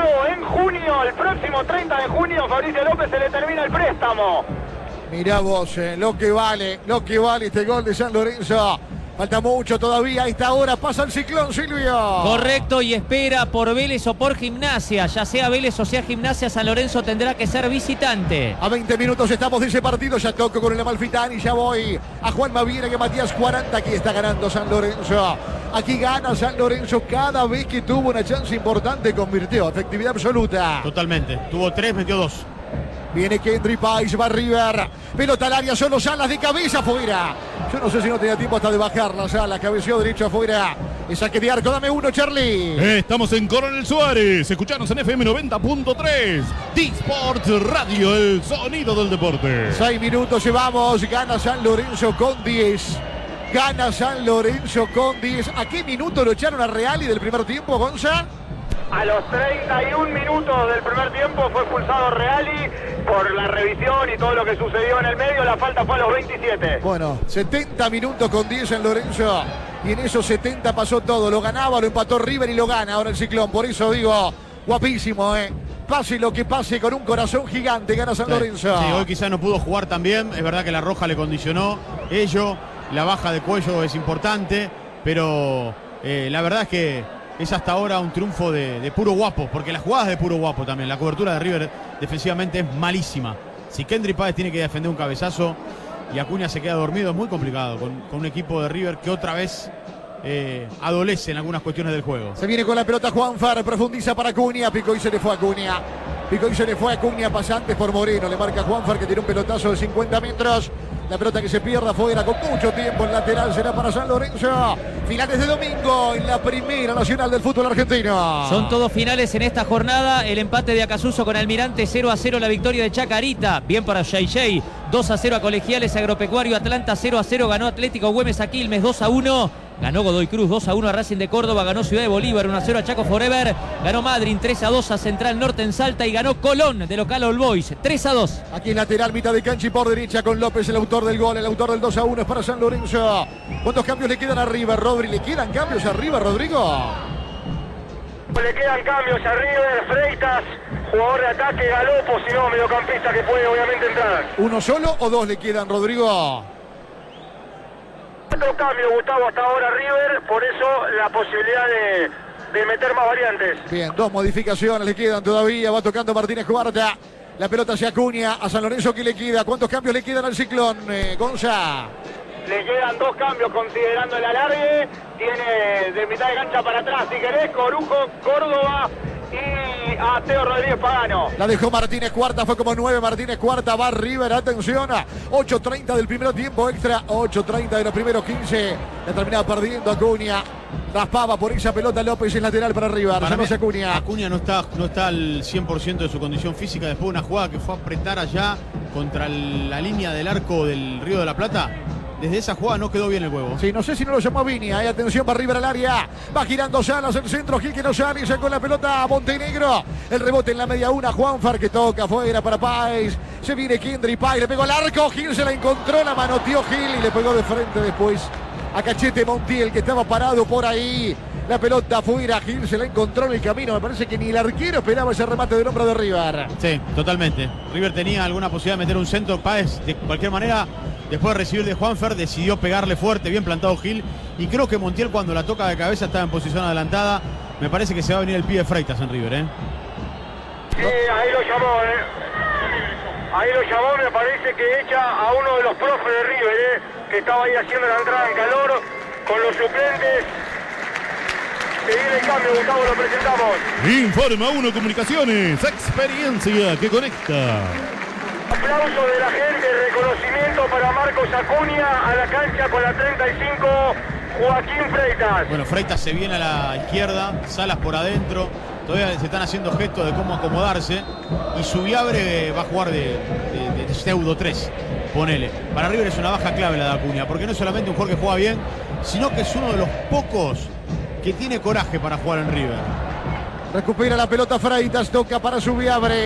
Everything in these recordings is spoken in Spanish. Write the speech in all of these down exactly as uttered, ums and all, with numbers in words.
renovado en junio, el próximo treinta de junio, Fabricio López se le termina el préstamo. Mirá vos, eh, lo que vale, lo que vale este gol de San Lorenzo. Falta mucho todavía, a esta hora pasa el Ciclón, Silvio. Correcto, y espera por Vélez o por Gimnasia. Ya sea Vélez o sea Gimnasia, San Lorenzo tendrá que ser visitante. A veinte minutos estamos de ese partido, ya toco con el Amalfitani, ya voy a Juan Maviera que Matías cuarenta, aquí está ganando San Lorenzo. Aquí gana San Lorenzo cada vez que tuvo una chance importante, convirtió, efectividad absoluta. Totalmente, tuvo tres, metió dos. Viene Kendry Páez, va River. Pelota al área, solo Salas de cabeza afuera. Yo no sé si no tenía tiempo hasta de bajarla. Salas, cabeció derecho afuera. El saque de arco, dame uno, Charlie. Eh, estamos en Coronel Suárez. Escuchanos en F M noventa punto tres. T-Sport Radio, el sonido del deporte. Seis minutos llevamos. Gana San Lorenzo con diez. Gana San Lorenzo con diez. ¿A qué minuto lo echaron a Reali del primer tiempo, Gonza? A los treinta y un minutos del primer tiempo fue expulsado Reali por la revisión y todo lo que sucedió en el medio. La falta fue a los veintisiete. Bueno, setenta minutos con diez en Lorenzo. Y en esos setenta pasó todo. Lo ganaba, lo empató River y lo gana ahora el Ciclón. Por eso digo, guapísimo, ¿eh? Pase lo que pase, con un corazón gigante gana San Sí, Lorenzo. sí, hoy quizás no pudo jugar tan bien. Es verdad que la roja le condicionó ello. La baja de cuello es importante. Pero eh, la verdad es que es hasta ahora un triunfo de, de puro guapo, porque las jugadas de puro guapo también. La cobertura de River defensivamente es malísima. Si Kendry Páez tiene que defender un cabezazo y Acuña se queda dormido, es muy complicado con, con un equipo de River que otra vez eh, adolece en algunas cuestiones del juego. Se viene con la pelota Juanfar, profundiza para Acuña, Pico y se le fue a Acuña. Pico y se le fue a Acuña, pasantes por Moreno, le marca Juanfar que tiene un pelotazo de cincuenta metros. La pelota que se pierda afuera con mucho tiempo en lateral será para San Lorenzo. Finales de domingo en la Primera Nacional del fútbol argentino. Son todos finales en esta jornada. El empate de Acasuso con Almirante, cero a cero la victoria de Chacarita. Bien para Jay Jay. dos a cero a Colegiales Agropecuario Atlanta, cero a cero ganó Atlético Güemes a Quilmes, dos a uno. Ganó Godoy Cruz, dos a uno a Racing de Córdoba, ganó Ciudad de Bolívar, uno a cero a Chaco Forever, ganó Madryn, tres a dos a Central Norte en Salta y ganó Colón de local All Boys, tres a dos. Aquí en lateral, mitad de cancha y por derecha con López, el autor del gol, el autor del dos a uno es para San Lorenzo. ¿Cuántos cambios le quedan arriba, Rodri? ¿Le quedan cambios arriba, Rodrigo? Le quedan cambios a River, Freitas, jugador de ataque, Galopo, si no, mediocampista que puede obviamente entrar. ¿Uno solo o dos le quedan, Rodrigo? Otro cambio, Gustavo, hasta ahora River, por eso la posibilidad de, de meter más variantes. Bien, dos modificaciones le quedan todavía, va tocando Martínez Cuarta. La pelota se acuña a San Lorenzo, ¿qué le queda? ¿Cuántos cambios le quedan al Ciclón, eh, Gonza? Le quedan dos cambios considerando el alargue. Tiene de mitad de cancha para atrás, si querés, Corujo, Córdoba y a Teo Rodríguez Pagano. La dejó Martínez Cuarta, fue como nueve. Martínez Cuarta, va River, atención. ocho treinta del primer tiempo extra, ocho treinta de los primeros quince. La terminaba perdiendo Acuña. Raspaba por esa pelota López, es lateral para River. Para mí, Acuña. Acuña no está, no está al cien por ciento de su condición física. Después de una jugada que fue a apretar allá contra el, la línea del arco del Río de la Plata. Desde esa jugada no quedó bien el huevo. Sí, no sé si no lo llamó Viña. Hay atención para River al área. Va girando Salas el centro. Gil que no sale. Sacó la pelota a Montenegro. El rebote en la media una. Juanfar que toca afuera para Páez. Se viene Kendry Páez. Le pegó al arco. Gil se la encontró. La manoteó Gil y le pegó de frente después a Cachete Montiel que estaba parado por ahí. La pelota afuera. Gil se la encontró en el camino. Me parece que ni el arquero esperaba ese remate del hombro de River. Sí, totalmente. River tenía alguna posibilidad de meter un centro. Páez, de cualquier manera, después de recibir de Juanfer, decidió pegarle fuerte, bien plantado Gil. Y creo que Montiel, cuando la toca de cabeza, estaba en posición adelantada. Me parece que se va a venir el pie de Freitas en River, ¿eh? Sí, ahí lo llamó, ¿eh? Ahí lo llamó, me parece que echa a uno de los profes de River, ¿eh? Que estaba ahí haciendo la entrada en calor con los suplentes. Se viene el cambio, Gustavo, lo presentamos. Informa uno Comunicaciones, experiencia que conecta. Aplauso de la gente, reconocimiento para Marcos Acuña a la cancha con la treinta y cinco, Joaquín Freitas. Bueno, Freitas se viene a la izquierda, Salas por adentro. Todavía se están haciendo gestos de cómo acomodarse. Y Subiabre va a jugar de, de, de pseudo tres. Ponele. Para River es una baja clave la de Acuña, porque no es solamente un jugador que juega bien, sino que es uno de los pocos que tiene coraje para jugar en River. Recupera la pelota Freitas, toca para Subiabre.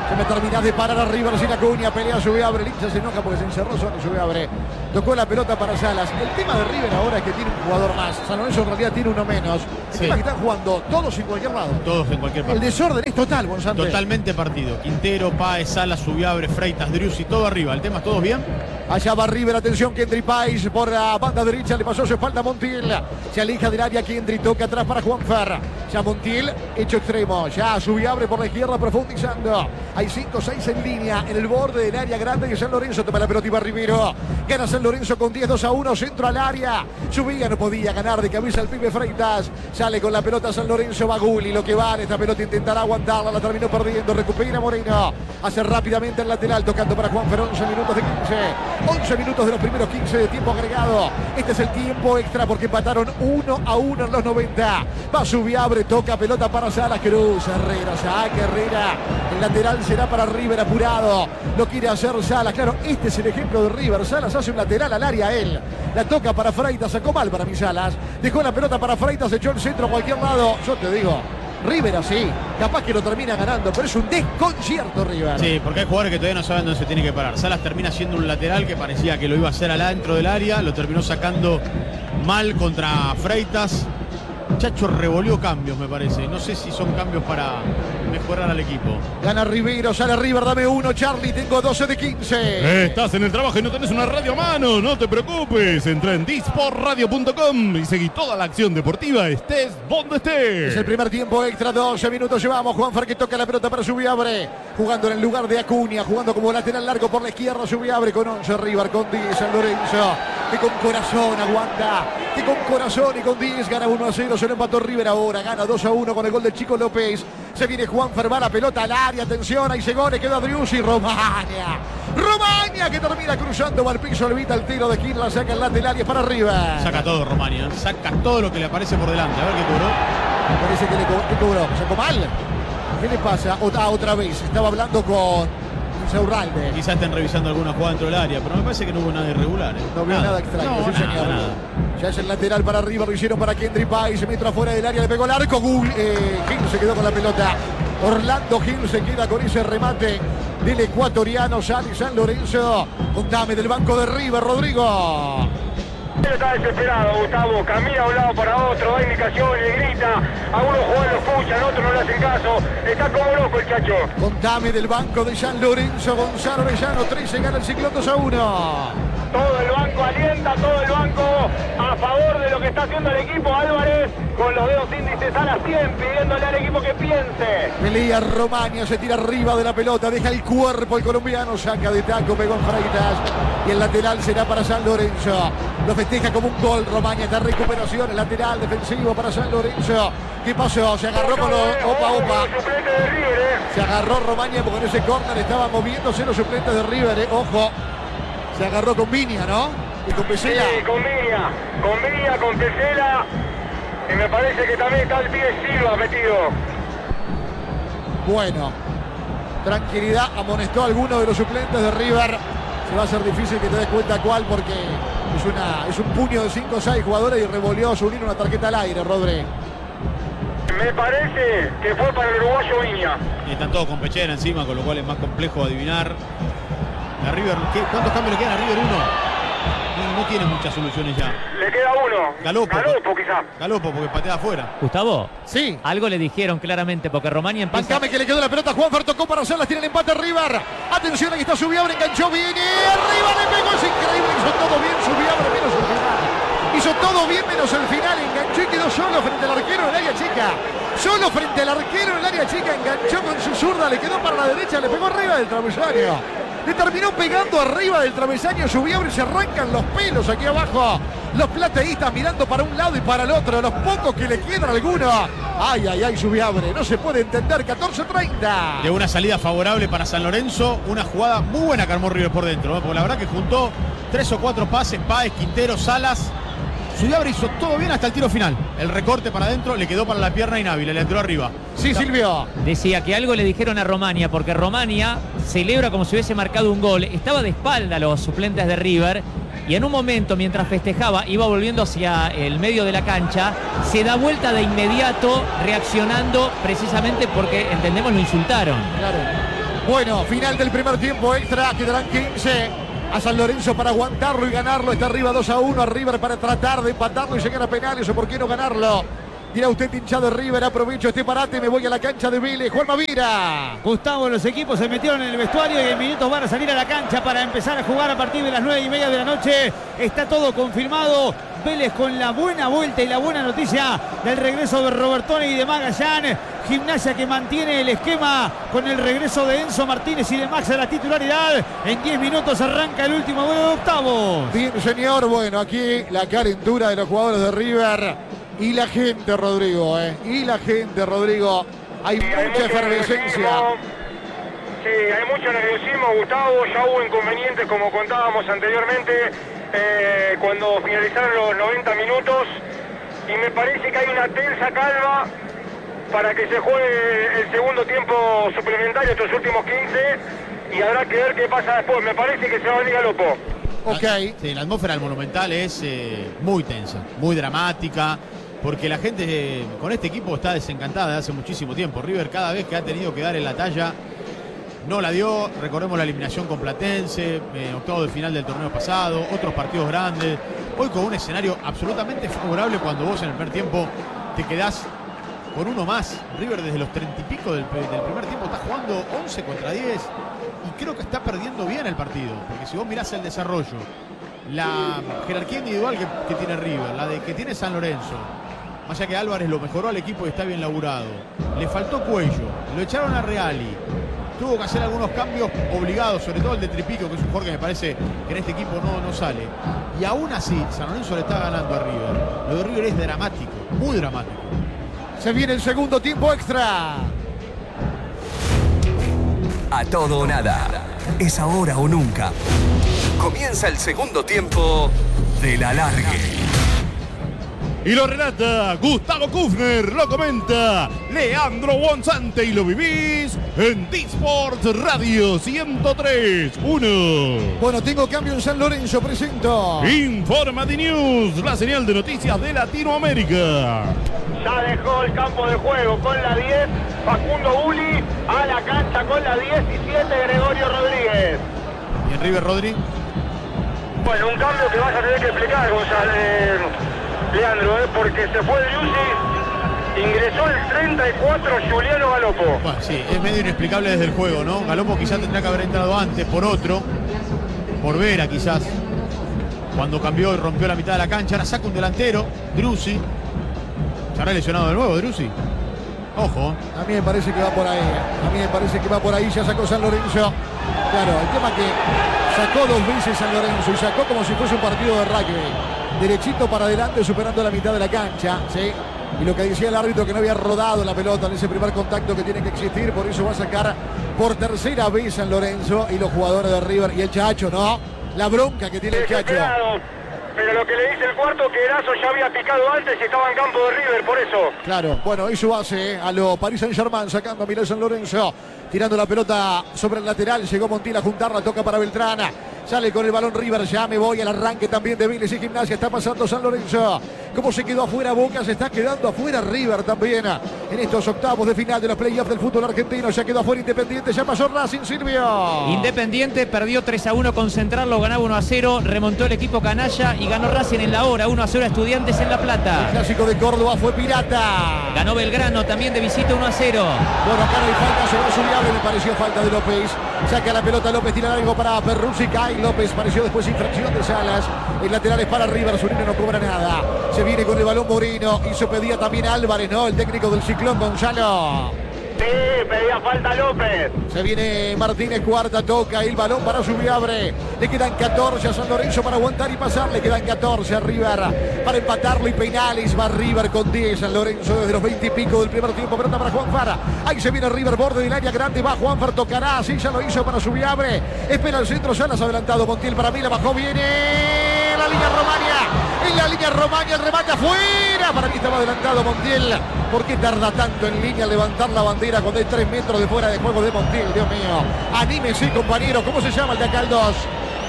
Se me termina de parar arriba, sin Acuña, pelea Subiabre, el hincha se enoja porque se encerró solo Subiabre. Tocó la pelota para Salas. El tema de River ahora es que tiene un jugador más. San Lorenzo en realidad tiene uno menos. El Sí. tema es que están jugando todos en cualquier lado. Todos en cualquier El partido. desorden es total, González. Totalmente partido. Quintero, Páez, Salas, Subiabre, Freitas, Driussi, todo arriba. ¿El tema es todos bien? Allá va River, atención, Kendry Páez por la banda derecha, le pasó su espalda a Montiel. Se aleja del área, Kendry toca atrás para Juanfer. Ya Montiel, hecho extremo. Ya Subiabre por la izquierda, profundizando. Hay cinco o seis en línea, en el borde del área grande de San Lorenzo. Toma la pelota y va Rivero. Gana San Lorenzo con diez, dos a uno, centro al área. Subía, no podía ganar de cabeza el pibe Freitas. Sale con la pelota San Lorenzo, va Gulli, lo que vale. Esta pelota intentará aguantarla, la terminó perdiendo. Recupera Moreno. Hace rápidamente el lateral, tocando para Juanfer, once minutos de quince. once minutos de los primeros quince de tiempo agregado. Este es el tiempo extra porque empataron uno a uno en los noventa. Va Subiabre, toca pelota para Salas, Cruz, Herrera, saca Herrera. El lateral será para River apurado. Lo quiere hacer Salas. Claro, este es el ejemplo de River. Salas hace un lateral al área él. La toca para Freitas, sacó mal para mí Salas. Dejó la pelota para Freitas, echó el centro a cualquier lado. Yo te digo, River así, capaz que lo termina ganando, pero es un desconcierto River. Sí, porque hay jugadores que todavía no saben dónde se tiene que parar. Salas termina siendo un lateral que parecía que lo iba a hacer al adentro del área, lo terminó sacando mal contra Freitas. Chacho revolvió cambios, me parece. No sé si son cambios para mejorar al equipo. Gana Rivero, sale River, dame uno, Charlie, tengo doce de quince. Estás en el trabajo y no tenés una radio a mano, no te preocupes. Entra en disport radio punto com y seguí toda la acción deportiva, estés donde estés. Es el primer tiempo extra, doce minutos llevamos. Juanfer que toca la pelota para Subiabre, jugando en el lugar de Acuña, jugando como lateral largo por la izquierda. Subiabre con once, River con diez, San Lorenzo, que con corazón aguanta, que con corazón y con diez gana uno a cero. Se lo empató River ahora, gana dos a uno con el gol del Chico López. Se viene Juanfer, va la pelota al área, atención, ahí se gole, queda Driussi, Romaña. Romaña que termina cruzando, va al piso, evita el tiro de Quinn, la saca el lateral y es para River. Saca todo Romania, saca todo lo que le aparece por delante. A ver qué cobró. Me parece que le co- ¿qué cobró? ¿Sacó mal? ¿Qué le pasa? Otra, otra vez, estaba hablando con Insaurralde. Quizás estén revisando alguna jugada dentro del área, pero me parece que no hubo nada irregular. ¿eh? No vio nada, extraño, No, sí, nada, señor. nada. Ya es el lateral para arriba, lo hicieron para Kendry Páez, se metió afuera del área, le pegó el arco, Gul, eh, Gil se quedó con la pelota. Orlando Gil se queda con ese remate del ecuatoriano, sale San Lorenzo. Contame del banco de River, Rodrigo. Él está desesperado, Gustavo, camina de un lado para otro, da indicaciones, le grita, a unos jugadores lo escuchan, a otros no le hacen caso, está como loco el chacho. Contame del banco de San Lorenzo, Gonzalo Orellano, trece, gana el Ciclón dos a uno. Todo el banco alienta, todo el banco a favor de lo que está haciendo el equipo. Álvarez con los dedos índices a las cien, pidiéndole al equipo que piense. Pelea Romaña, se tira arriba de la pelota, deja el cuerpo el colombiano, saca de taco, pegó en Freitas y el lateral será para San Lorenzo. Lo festeja como un gol Romaña, está en recuperación, el lateral defensivo para San Lorenzo. ¿Qué pasó? Se agarró con los... Opa, opa. Se agarró Romaña porque en ese córner estaban moviéndose los suplentes de River, eh. Ojo. Se agarró con Viña, ¿no? Y con Pesela. Sí, con Viña, con Viña, con Pesela. Y me parece que también está el pibe Silva metido. Bueno, tranquilidad, amonestó a alguno de los suplentes de River. Se va a hacer difícil que te des cuenta cuál porque es, una, es un puño de cinco o seis jugadores y revolvió a su unir una tarjeta al aire, Rodri. Me parece que fue para el uruguayo Viña. Y están todos con pechera encima, con lo cual es más complejo adivinar. A River, ¿qué? ¿Cuántos cambios le quedan a River? Uno. No, no tiene muchas soluciones ya. Le queda uno. Galopo. Galopo quizá. Galopo porque patea afuera. Gustavo, Sí. algo le dijeron claramente porque Romaña empieza... Bancame que le quedó la pelota, Juanfer tocó para hacerlas, tiene el empate River. Atención, aquí está Subiabre, enganchó bien y arriba le pegó, es increíble, hizo todo bien Subiabre, menos el final. Hizo todo bien menos el final, enganchó y quedó solo frente al arquero en el área chica. Solo frente al arquero en el área chica, enganchó con su zurda, le quedó para la derecha, le pegó arriba del travesaño. Le terminó pegando arriba del travesaño Subiabre y se arrancan los pelos aquí abajo. Los plateístas mirando para un lado y para el otro. Los pocos que le quedan a alguno. Ay, ay, ay, Subiabre. No se puede entender. catorce treinta. De una salida favorable para San Lorenzo. Una jugada muy buena que armó River por dentro, ¿no? Porque la verdad que juntó tres o cuatro pases. Páez, Quintero, Salas. Subiabre hizo todo bien hasta el tiro final. El recorte para adentro, le quedó para la pierna inhábil, le entró arriba. Sí, Silvio. Decía que algo le dijeron a Romaña, porque Romaña celebra como si hubiese marcado un gol. Estaba de espalda a los suplentes de River y en un momento, mientras festejaba, iba volviendo hacia el medio de la cancha. Se da vuelta de inmediato, reaccionando precisamente porque, entendemos, lo insultaron. Claro. Bueno, final del primer tiempo extra, quedarán quince. A San Lorenzo para aguantarlo y ganarlo. Está arriba dos a uno a River para tratar de empatarlo y llegar a penales, o por qué no ganarlo. Dirá usted, hinchado de River, aprovecho este parate, me voy a la cancha de Vélez. Juan Mavira. Gustavo, los equipos se metieron en el vestuario y en minutos van a salir a la cancha para empezar a jugar a partir de las nueve y media de la noche. Está todo confirmado. Vélez con la buena vuelta y la buena noticia del regreso de Robertone y de Magallán. Gimnasia que mantiene el esquema con el regreso de Enzo Martínez y de Max a la titularidad. En diez minutos arranca el último vuelo de octavos. Bien, señor. Bueno, aquí la calentura de los jugadores de River. Y la gente, Rodrigo, ¿eh? Y la gente, Rodrigo. Hay Sí, mucha hay mucho efervescencia. nerviosismo. Sí, hay mucho nerviosismo, Gustavo. Ya hubo inconvenientes, como contábamos anteriormente, eh, cuando finalizaron los noventa minutos. Y me parece que hay una tensa calma para que se juegue el segundo tiempo suplementario, estos últimos quince. Y habrá que ver qué pasa después. Me parece que se va a venir Galopo. Ok. Sí, la atmósfera del Monumental es eh, muy tensa, muy dramática, porque la gente eh, con este equipo está desencantada de hace muchísimo tiempo. River cada vez que ha tenido que dar en la talla, no la dio. Recordemos la eliminación con Platense, eh, octavo de final del torneo pasado, otros partidos grandes. Hoy con un escenario absolutamente favorable cuando vos en el primer tiempo te quedás con uno más. River desde los treinta y pico del, del primer tiempo está jugando once contra diez. Y creo que está perdiendo bien el partido, porque si vos mirás el desarrollo, la jerarquía individual que, que tiene River, la de que tiene San Lorenzo, más allá que Álvarez lo mejoró al equipo y está bien laburado, le faltó cuello, lo echaron a Reali, tuvo que hacer algunos cambios obligados, sobre todo el de Tripico, que es un jugador que me parece que en este equipo no, no sale, y aún así San Lorenzo le está ganando a River. Lo de River es dramático, muy dramático. Se viene el segundo tiempo extra. A todo o nada. Es ahora o nunca. Comienza el segundo tiempo de la Largue. Y lo relata Gustavo Kufner, lo comenta Leandro Bonsante y lo vivís en D-Sport Radio ciento tres punto uno. Bueno, tengo cambio en San Lorenzo, presento. Informa de News, la señal de noticias de Latinoamérica. Ya dejó el campo de juego con la diez, Facundo Uli, a la cancha con la diecisiete, Gregorio Rodríguez. ¿Y en River, Rodri? Bueno, un cambio que vas a tener que explicar, González, Leandro, ¿eh? Porque se fue Driussi, ingresó el treinta y cuatro Juliano Galopo. Bueno, sí, es medio inexplicable desde el juego, ¿no? Galopo quizás tendría que haber entrado antes por otro, por Vera quizás, cuando cambió y rompió la mitad de la cancha. Ahora saca un delantero, Driussi. ¿Se habrá lesionado de nuevo, Driussi? Ojo. A mí me parece que va por ahí. A mí me parece que va por ahí. Ya sacó San Lorenzo. Claro, el tema que sacó dos veces San Lorenzo y sacó como si fuese un partido de rugby. Derechito para adelante, superando la mitad de la cancha, ¿sí? Y lo que decía el árbitro, que no había rodado la pelota en ese primer contacto que tiene que existir. Por eso va a sacar por tercera vez San Lorenzo y los jugadores de River. Y el Chacho, ¿no? La bronca que tiene el Chacho. Pero lo que le dice el cuarto, que Erazo ya había picado antes y estaba en campo de River, por eso. Claro, bueno, eso hace ¿eh? a lo Paris Saint-Germain, sacando a Mirel San Lorenzo, tirando la pelota sobre el lateral. Llegó Montiel a juntarla, toca para Beltrana. Sale con el balón River, ya me voy al arranque también de Vélez y Gimnasia. Está pasando San Lorenzo. ¿Cómo se quedó afuera Boca? Se está quedando afuera River también. En estos octavos de final de los playoffs del fútbol argentino. Ya quedó afuera Independiente, ya pasó Racing, Silvio. Independiente perdió tres a uno con Central, lo ganaba uno a cero. Remontó el equipo canalla y ganó Racing en la hora. uno a cero a Estudiantes en La Plata. El clásico de Córdoba fue Pirata. Ganó Belgrano también de visita uno a cero. Bueno, acá no hay falta sobre Zuliable, me pareció falta de López. Saca la pelota López, tira algo para Perruzzi, cae López, pareció después infracción de Salas. El lateral es para River, Zurino no cobra nada. Se viene con el balón Moreno, hizo pedía también Álvarez, ¿no? El técnico del Ciclón, Gonzalo. Sí, pedía falta López. Se viene Martínez, cuarta, toca el balón para Zuliable. Le quedan catorce a San Lorenzo para aguantar y pasar. Le quedan catorce a River para empatarlo y penales. Va River con diez. San Lorenzo desde los veinte y pico del primer tiempo. Pelota para Juanfar. Ahí se viene River, borde del área grande. Va Juanfar, tocará. Sí, ya lo hizo para Zuliable. Espera el centro, Salas adelantado. Montiel para mí, la bajó, viene la línea Romagna. En la línea Romagna, el remate afuera. Para mí estaba adelantado Montiel. ¿Por qué tarda tanto en línea a levantar la bandera cuando hay tres metros de fuera de juego de Montiel? Dios mío. Anímese, compañero. ¿Cómo se llama el de acá el dos?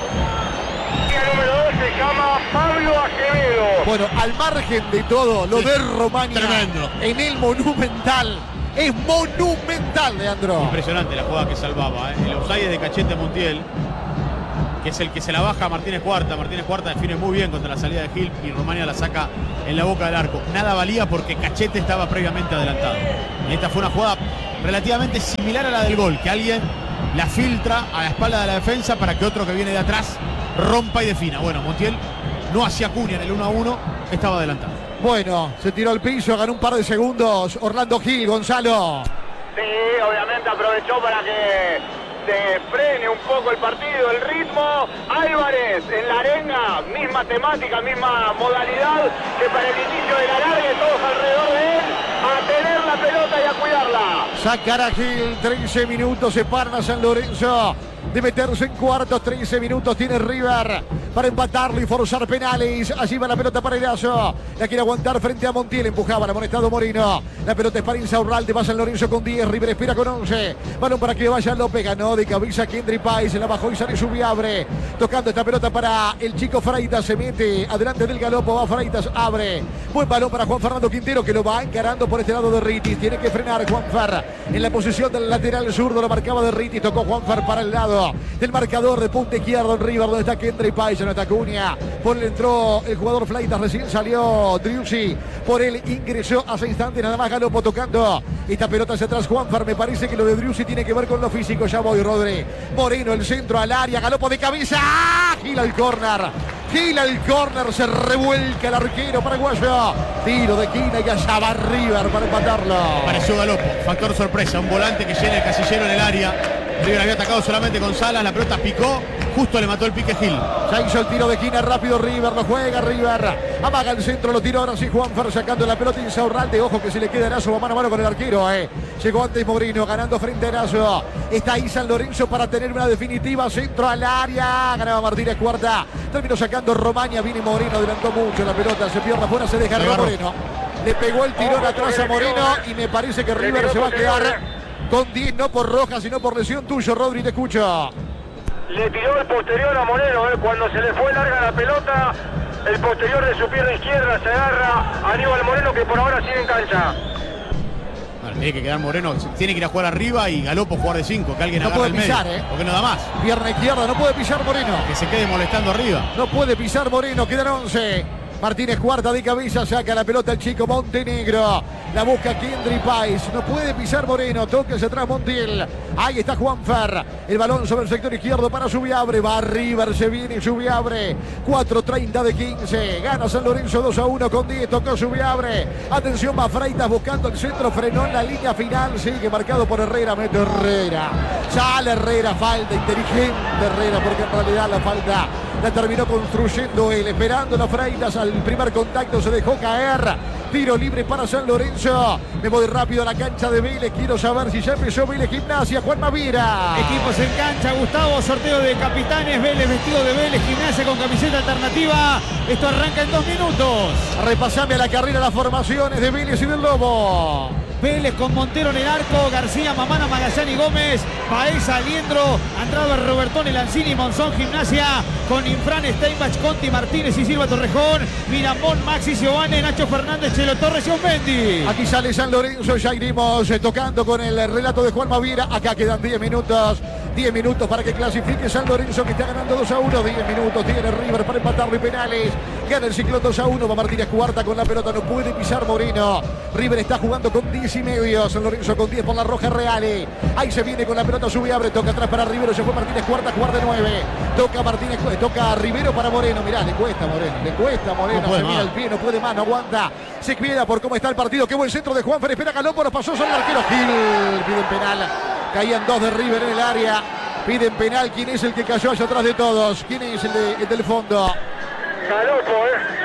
El número dos se llama Pablo Acevedo. Bueno, al margen de todo, lo de Romagna Tremendo. en el Monumental es monumental, Leandro. Impresionante la jugada que salvaba, ¿eh? El offside de Cachete Montiel, que es el que se la baja a Martínez Cuarta. Martínez Cuarta define muy bien contra la salida de Gil y Romaña la saca en la boca del arco. Nada valía porque Cachete estaba previamente adelantado. Y esta fue una jugada relativamente similar a la del gol, que alguien la filtra a la espalda de la defensa para que otro que viene de atrás rompa y defina. Bueno, Montiel no hacía cuña en el uno a uno, estaba adelantado. Bueno, se tiró al piso, ganó un par de segundos Orlando Gil, Gonzalo. Sí, obviamente aprovechó para que se frene un poco el partido, el ritmo. Álvarez en la arenga, misma temática, misma modalidad que para el inicio de la larga, todos alrededor de él, a tener la pelota y a cuidarla. Sacará Gil, trece minutos, separan a San Lorenzo de meterse en cuartos. Trece minutos tiene River para empatarlo y forzar penales. Allí va la pelota para Erazo, la quiere aguantar frente a Montiel, empujaba el amonestado Moreno. La pelota es para Insaurralde, va San Lorenzo con diez, River espera con once. Balón para que vaya López, ganó de cabeza Kendry Páez, se la bajó y sale Subiabre, tocando esta pelota para el chico Freitas, se mete adelante del galopo, va Freitas, abre. Buen balón para Juan Fernando Quintero, que lo va encarando por este lado de Ritis, tiene que frenar Juanfar en la posición del lateral zurdo, lo marcaba de Ritis, tocó Juanfar para el lado del marcador de punta izquierdo en River, donde está Kendry Páez, no está Cunha, por él entró el jugador Fleitas, recién salió Driussi, por él ingresó hace instantes nada más Galopo tocando esta pelota hacia atrás. Juanfar, me parece que lo de Driussi tiene que ver con lo físico, ya voy Rodri. Moreno, el centro al área, Galopo de cabeza, gira el córner, gira el córner, se revuelca el arquero paraguayo, tiro de esquina y allá va River para empatarlo. Apareció Galopo, factor sorpresa, un volante que llena el casillero en el área. River había atacado solamente con Salas, la pelota picó, justo le mató el pique Gil. Ya hizo el tiro de esquina rápido River, lo juega River, amaga el centro, lo tiró ahora sí Juanfer sacando la pelota Insaurralde, ojo que se le queda Erazo mano a mano con el arquero, eh. Llegó antes Moreno, ganando frente a Erazo, está ahí San Lorenzo para tener una definitiva, centro al área, ganaba Martínez Cuarta, terminó sacando Romaña, viene Moreno, adelantó mucho la pelota, se pierde afuera, se deja Moreno, le pegó el tirón atrás a Moreno y me parece que River se va a quedar con diez, no por roja, sino por lesión. Tuyo, Rodri, te escucho. Le tiró el posterior a Moreno, eh. Cuando se le fue larga la pelota, el posterior de su pierna izquierda se agarra a Aníbal Moreno, que por ahora sigue en cancha. Bueno, tiene que quedar Moreno, tiene que ir a jugar arriba y Galopo jugar de cinco, que alguien no agarre puede el pisar, medio, eh. porque no da más. Pierna izquierda, no puede pisar Moreno. Que se quede molestando arriba. No puede pisar Moreno, quedan once. Martínez Cuarta de cabeza, saca la pelota el chico Montenegro. La busca Kendry Páez, no puede pisar Moreno, toca hacia atrás Montiel. Ahí está Juanfer, el balón sobre el sector izquierdo para Subiabre, va River, se viene Subiabre, cuatro treinta de quince, gana San Lorenzo dos a uno con diez, tocó Subiabre, atención va Freitas buscando el centro, frenó en la línea final, sigue marcado por Herrera, mete Herrera, sale Herrera, falta inteligente Herrera, porque en realidad la falta la terminó construyendo él, esperando la Freitas al primer contacto, se dejó caer. Tiro libre para San Lorenzo. Me voy rápido a la cancha de Vélez. Quiero saber si ya empezó Vélez Gimnasia. Juan Mavira. Equipos en cancha, Gustavo. Sorteo de capitanes. Vélez vestido de Vélez Gimnasia con camiseta alternativa. Esto arranca en dos minutos. Repasame a la carrera las formaciones de Vélez y del Lobo. Vélez con Montero en el arco, García, Mamana, Magallán y Gómez, Baeza, Aliendro, Andrade, Robertone, Lanzini, Monzón, Gimnasia, con Infran, Steinbach, Conti, Martínez y Silva Torrejón, Mirambón, Maxi, Giovanni, Nacho Fernández, Chelo Torres y Osmendi. Aquí sale San Lorenzo, ya iremos eh, tocando con el relato de Juan Mavira. Acá quedan diez minutos, diez minutos para que clasifique San Lorenzo, que está ganando dos a uno, diez minutos tiene River para empatarlo y penales. Gana el Ciclón dos a uno, va Martínez Cuarta con la pelota, no puede pisar Moreno. River está jugando con diez y medio, San Lorenzo con diez por la roja Reale. Ahí se viene con la pelota, sube, abre, toca atrás para Rivero, se fue Martínez Cuarta, jugar de nueve. Toca Martínez, toca Rivero para Moreno, mirá, le cuesta Moreno, le cuesta Moreno, no se más. mira el pie, no puede más, no aguanta. Se queda por cómo está el partido, qué buen centro de Juanfer, espera Galopo, los pasó sobre el arquero Gil, piden penal. Caían dos de River en el área, piden penal. ¿Quién es el que cayó allá atrás de todos? ¿Quién es el, de, el del fondo? Galopo, eh.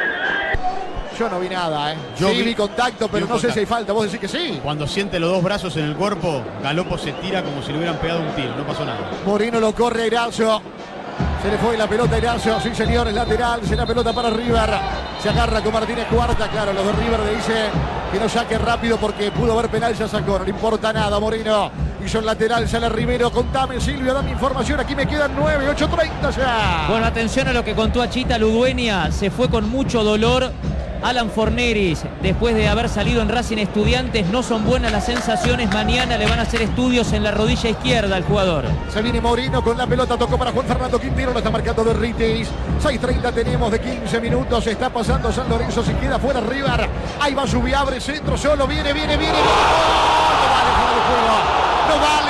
Yo no vi nada, ¿eh? Yo sí, vi- vi contacto, pero vi no un sé si hay contacto. falta. Vos decís que sí. Cuando siente los dos brazos en el cuerpo, Galopo se tira como si le hubieran pegado un tiro, no pasó nada. Moreno lo corre a Erazo. Se le fue la pelota a Erazo. Sí, señores, lateral. Se la pelota para River. Se agarra con Martínez Cuarta. Claro, los de River le dicen que no saque rápido porque pudo haber penal, ya sacó. No le importa nada, Moreno. Hizo el lateral, sale Rivero. Contame, Silvio, dame información. Aquí me quedan nueve, ocho treinta ya. Bueno, atención a lo que contó Achita Ludueña. Se fue con mucho dolor Alan Forneris, después de haber salido en Racing Estudiantes, no son buenas las sensaciones. Mañana le van a hacer estudios en la rodilla izquierda al jugador. Se viene Moreno con la pelota, tocó para Juan Fernando Quintero, lo está marcando de Ritis. seis treinta tenemos de quince minutos, está pasando San Lorenzo, si queda fuera River. Ahí va Lluvia, abre centro, solo viene, viene, viene. ¡Gol! No vale fuera de juego, no vale